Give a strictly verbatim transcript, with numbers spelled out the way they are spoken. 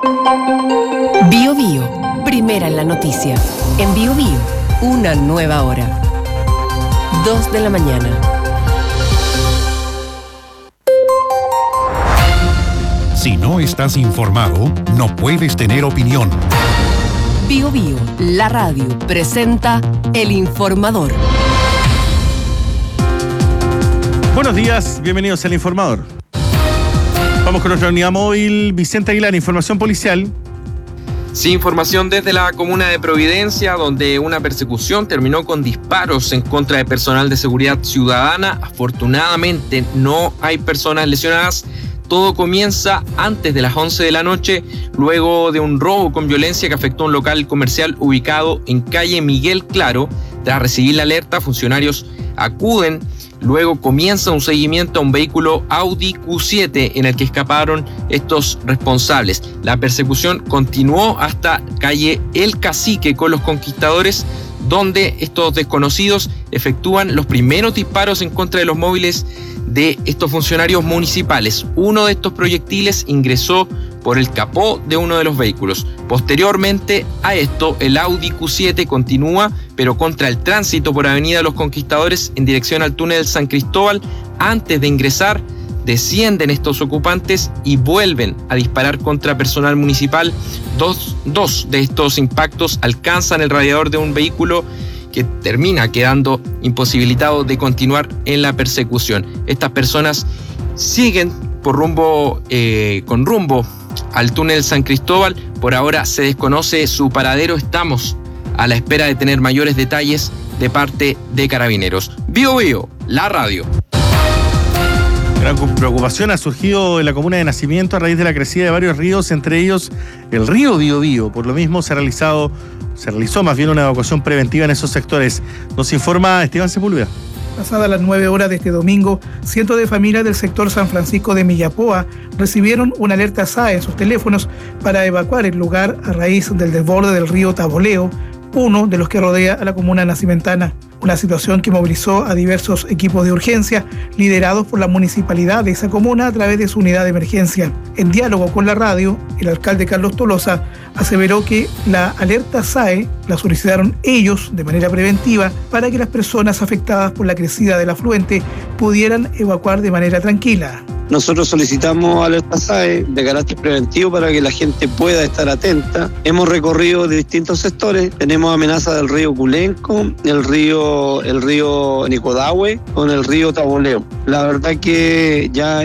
Bio Bio, primera en la noticia. En Bio Bio, una nueva hora. Dos de la mañana. Si no estás informado, no puedes tener opinión. Bio Bio, la radio, presenta El Informador. Buenos días, bienvenidos al Informador. Vamos con nuestra unidad móvil. Vicente Aguilar, información policial. Sí, información desde la comuna de Providencia, donde una persecución terminó con disparos en contra de personal de seguridad ciudadana. Afortunadamente no hay personas lesionadas. Todo comienza antes de las once de la noche, luego de un robo con violencia que afectó a un local comercial ubicado en calle Miguel Claro. Tras recibir la alerta, funcionarios acuden. Luego comienza un seguimiento a un vehículo Audi Q siete en el que escaparon estos responsables. La persecución continuó hasta calle El Cacique con los conquistadores, donde estos desconocidos efectúan los primeros disparos en contra de los móviles de estos funcionarios municipales. Uno de estos proyectiles ingresó por el capó de uno de los vehículos. Posteriormente a esto, el Audi Q siete continúa, pero contra el tránsito por Avenida Los Conquistadores en dirección al túnel San Cristóbal. Antes de ingresar, descienden estos ocupantes y vuelven a disparar contra personal municipal. Dos, dos de estos impactos alcanzan el radiador de un vehículo que termina quedando imposibilitado de continuar en la persecución. Estas personas siguen por rumbo, eh, con rumbo al túnel San Cristóbal. Por ahora se desconoce su paradero. Estamos a la espera de tener mayores detalles de parte de Carabineros. Bio Bio, la radio. Gran preocupación ha surgido en la comuna de Nacimiento a raíz de la crecida de varios ríos, entre ellos el río Bio Bio. Por lo mismo se ha realizado, se realizó más bien una evacuación preventiva en esos sectores. Nos informa Esteban Sepúlveda. Pasadas las nueve horas de este domingo, cientos de familias del sector San Francisco de Millapoa recibieron una alerta S A E en sus teléfonos para evacuar el lugar a raíz del desborde del río Taboleo, uno de los que rodea a la comuna nacimentana. Una situación que movilizó a diversos equipos de urgencia liderados por la municipalidad de esa comuna a través de su unidad de emergencia. En diálogo con la radio, el alcalde Carlos Tolosa aseveró que la alerta S A E la solicitaron ellos de manera preventiva para que las personas afectadas por la crecida del afluente pudieran evacuar de manera tranquila. Nosotros solicitamos alerta S A E de carácter preventivo para que la gente pueda estar atenta. Hemos recorrido distintos sectores. Tenemos amenaza del río Culenco, el río, el río Nicodahue, con el río Taboleo. La verdad que ya